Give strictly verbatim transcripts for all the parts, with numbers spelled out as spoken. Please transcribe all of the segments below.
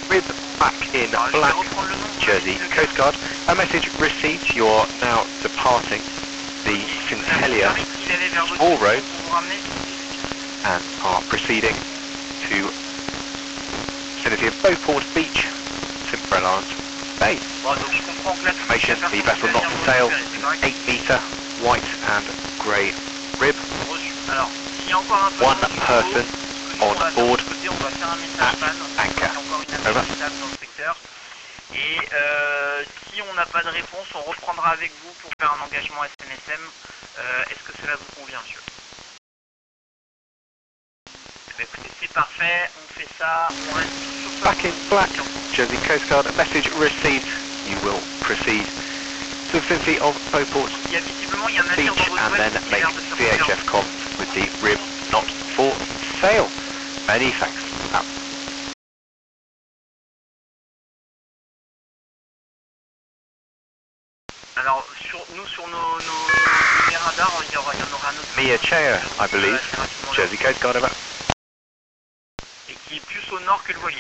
Rib back in black, Jersey Coast Guard. A message received. You're now departing the Centellia Small Road and are proceeding to vicinity of Beauport Beach, Simper Alliance Bay. Information, the vessel not for sail, eight metre, white and grey rib. One person on board at anchor. Over. Et euh, si on n'a pas de réponse, on reprendra avec vous pour faire un engagement S N S M. Euh, Est-ce que cela vous convient, monsieur? Eh bien, écoutez, c'est parfait, on fait ça, on reste sur Back in black, Jersey Coast Guard. Message received. You will proceed to the vicinity of Beauport Il y a visiblement, il y a un navire Beach dans and votre then ouest qui a make l'air de se V H F comms with the rib not for sale. Many thanks. Out. Alors, sur, nous, sur nos, nos, nos, nos radars, il y, aura, il y en aura un autre. Mia Chea, I believe. Jersey Coast Guard, over. Et qui est plus au nord que le voilier.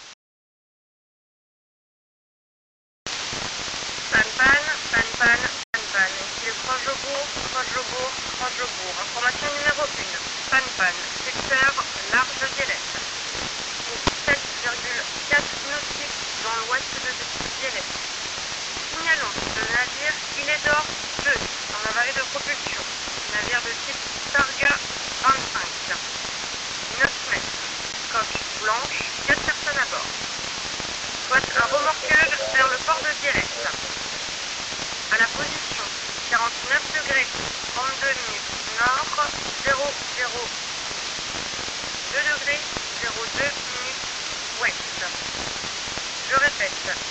Panpan, Panpan, Panpan. Ici le Croix-Jobourg, Croix-Jobourg, Croix-Jobourg. Information numéro un. Panpan, secteur large dialecte. Pour sept virgule quatre nautiques dans l'ouest de dialecte. Signalons le navire Illédor deux en avalée de propulsion. Navire de type Targa vingt-cinq. neuf mètres. Coque blanche, quatre personnes à bord. Soit un remorquage vers le port de dialecte. À la position quarante-neuf degrés, trente-deux minutes nord, zéro zéro deux degrés, zéro deux minutes ouest. Je répète,